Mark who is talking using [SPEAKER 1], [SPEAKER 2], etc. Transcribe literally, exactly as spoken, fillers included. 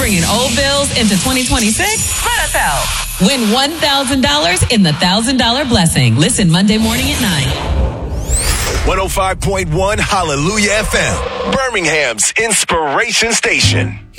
[SPEAKER 1] bringing old bills into twenty twenty-six? Let us help. Win one thousand dollars in the one thousand dollars Blessing. Listen Monday morning at nine.
[SPEAKER 2] one oh five point one Hallelujah F M, Birmingham's inspiration station.